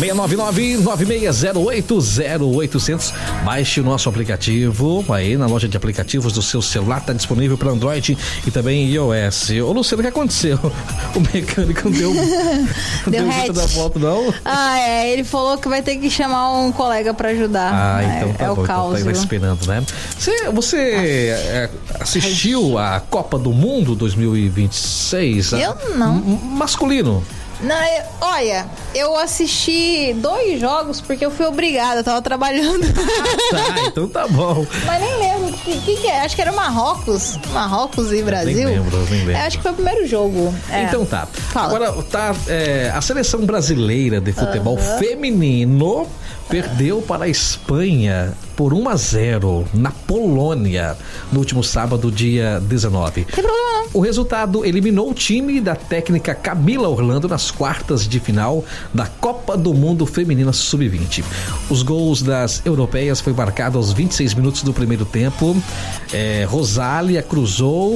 699-9608-0800. Baixe o nosso aplicativo aí na loja de aplicativos do seu celular, tá disponível para Android e também iOS. Ô Luciano, o que aconteceu? O mecânico não deu jeito da moto, não? Ele falou que vai ter que chamar um colega para ajudar. Então tá bom, o caos, então tá esperando, né? Você assistiu a Copa do Mundo 2026? Eu não. Masculino. Não, olha, eu assisti 2 jogos porque eu fui obrigada, eu tava trabalhando. Então tá bom. Mas nem lembro o que é, acho que era Marrocos e Brasil. Nem lembro. Acho que foi o primeiro jogo. Então tá. Fala. Agora a seleção brasileira de futebol feminino perdeu para a Espanha por 1-0 na Polônia no último sábado, dia 19. Tem problema não. O resultado eliminou o time da técnica Camila Orlando nas quartas de final da Copa do Mundo Feminina Sub-20. Os gols das europeias foi marcado aos 26 minutos do primeiro tempo. Rosália cruzou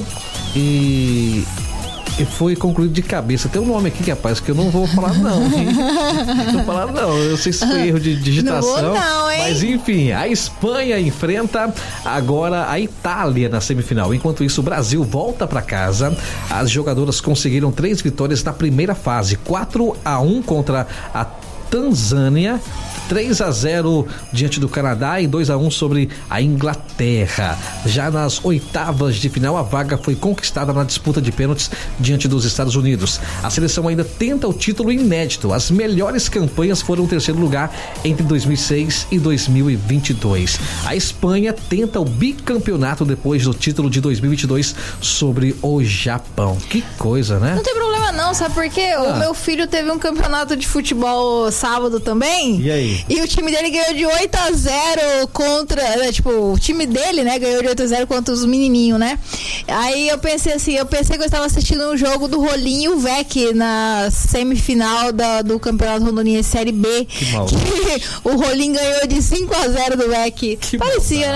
e foi concluído de cabeça. Tem um nome aqui, rapaz, que eu não vou falar não, hein? Não vou falar não. Eu sei se foi erro de digitação. Não vou não, hein? Mas enfim, a Espanha enfrenta agora a Itália na semifinal. Enquanto isso, o Brasil volta para casa. As jogadoras conseguiram 3 vitórias na primeira fase. 4-1 contra a Tanzânia, 3-0 diante do Canadá e 2-1 sobre a Inglaterra. Já nas oitavas de final, a vaga foi conquistada na disputa de pênaltis diante dos Estados Unidos. A seleção ainda tenta o título inédito. As melhores campanhas foram o terceiro lugar entre 2006 e 2022. A Espanha tenta o bicampeonato depois do título de 2022 sobre o Japão. Que coisa, né? Não tem problema não, sabe por quê? O meu filho teve um campeonato de futebol sábado também. E aí? E o time dele ganhou de 8-0 contra, o time dele, né, ganhou de 8-0 contra os menininhos, né? Aí eu pensei que eu estava assistindo um jogo do Rolim e o Vec na semifinal do Campeonato Rondoniense Série B. Que mal. O Rolim ganhou de 5-0 do Vec. Parecia, né?